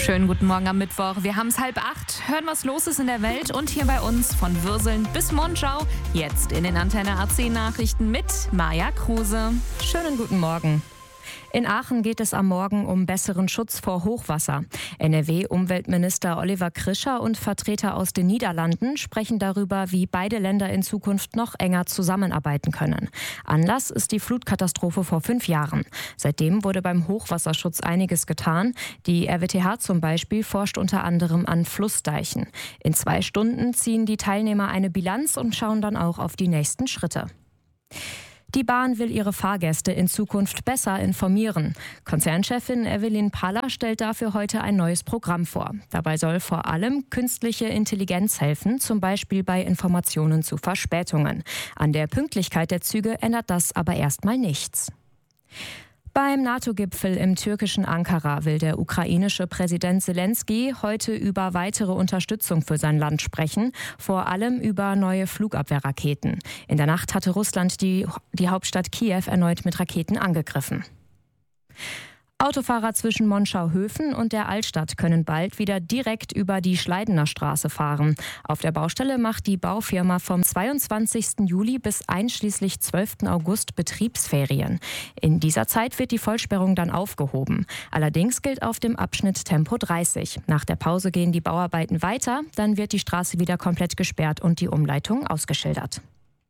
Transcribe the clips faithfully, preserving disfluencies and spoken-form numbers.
Schönen guten Morgen am Mittwoch. Wir haben es halb acht. Hören, was los ist in der Welt und hier bei uns von Würseln bis Monschau. Jetzt in den Antenne A C Nachrichten mit Maja Kruse. Schönen guten Morgen. In Aachen geht es am Morgen um besseren Schutz vor Hochwasser. N R W-Umweltminister Oliver Krischer und Vertreter aus den Niederlanden sprechen darüber, wie beide Länder in Zukunft noch enger zusammenarbeiten können. Anlass ist die Flutkatastrophe vor fünf Jahren. Seitdem wurde beim Hochwasserschutz einiges getan. Die R W T H zum Beispiel forscht unter anderem an Flussdeichen. In zwei Stunden ziehen die Teilnehmer eine Bilanz und schauen dann auch auf die nächsten Schritte. Die Bahn will ihre Fahrgäste in Zukunft besser informieren. Konzernchefin Evelyn Paller stellt dafür heute ein neues Programm vor. Dabei soll vor allem künstliche Intelligenz helfen, zum Beispiel bei Informationen zu Verspätungen. An der Pünktlichkeit der Züge ändert das aber erstmal nichts. Beim NATO-Gipfel im türkischen Ankara will der ukrainische Präsident Selenskyj heute über weitere Unterstützung für sein Land sprechen, vor allem über neue Flugabwehrraketen. In der Nacht hatte Russland die, die Hauptstadt Kiew erneut mit Raketen angegriffen. Autofahrer zwischen Monschau-Höfen und der Altstadt können bald wieder direkt über die Schleidener Straße fahren. Auf der Baustelle macht die Baufirma vom zweiundzwanzigsten Juli bis einschließlich zwölften August Betriebsferien. In dieser Zeit wird die Vollsperrung dann aufgehoben. Allerdings gilt auf dem Abschnitt Tempo dreißig. Nach der Pause gehen die Bauarbeiten weiter, dann wird die Straße wieder komplett gesperrt und die Umleitung ausgeschildert.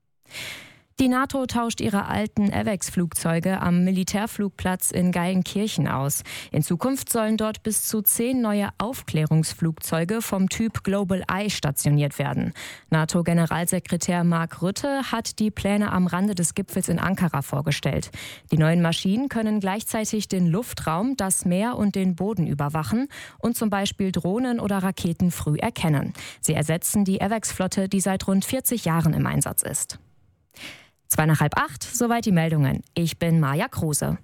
Die NATO tauscht ihre alten AWACS-Flugzeuge am Militärflugplatz in Geilenkirchen aus. In Zukunft sollen dort bis zu zehn neue Aufklärungsflugzeuge vom Typ Global Eye stationiert werden. NATO-Generalsekretär Mark Rutte hat die Pläne am Rande des Gipfels in Ankara vorgestellt. Die neuen Maschinen können gleichzeitig den Luftraum, das Meer und den Boden überwachen und zum Beispiel Drohnen oder Raketen früh erkennen. Sie ersetzen die AWACS-Flotte, die seit rund vierzig Jahren im Einsatz ist. Zwei nach halb acht, soweit die Meldungen. Ich bin Maja Kruse.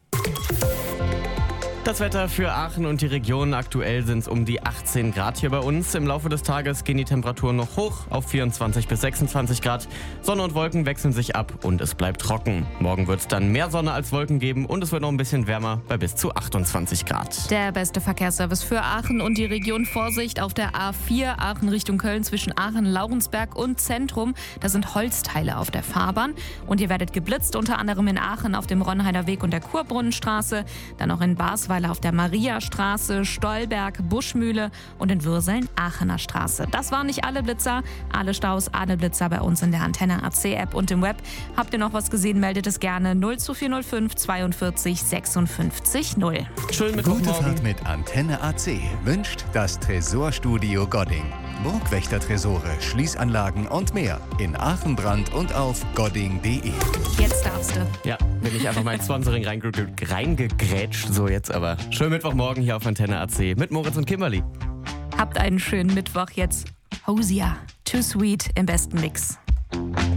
Das Wetter für Aachen und die Region. Aktuell sind es um die achtzehn Grad hier bei uns. Im Laufe des Tages gehen die Temperaturen noch hoch auf vierundzwanzig bis sechsundzwanzig Grad. Sonne und Wolken wechseln sich ab und es bleibt trocken. Morgen wird es dann mehr Sonne als Wolken geben und es wird noch ein bisschen wärmer bei bis zu achtundzwanzig Grad. Der beste Verkehrsservice für Aachen und die Region. Vorsicht auf der A vier Aachen Richtung Köln zwischen Aachen, Laurensberg und Zentrum. Da sind Holzteile auf der Fahrbahn und ihr werdet geblitzt, unter anderem in Aachen auf dem Ronheider Weg und der Kurbrunnenstraße, dann auch in Basweiler auf der Mariastraße, Stolberg, Buschmühle und in Würseln Aachener Straße. Das waren nicht alle Blitzer, alle Staus, alle Blitzer bei uns in der Antenne A C App und im Web. Habt ihr noch was gesehen, meldet es gerne null zwei vier null fünf zweiundvierzig sechsundfünfzig null. Schön mit Gute Fahrt mit Antenne A C wünscht das Tresorstudio Godding. Burgwächter-Tresore, Schließanlagen und mehr in Aachen, Brand und auf godding punkt de. Jetzt darfst du. Ja, bin ich einfach mein Sponsoring reinge reingegrätscht. So jetzt aber. Schönen Mittwochmorgen hier auf Antenne A C mit Moritz und Kimberly. Habt einen schönen Mittwoch jetzt. Hosier, Too Sweet im besten Mix.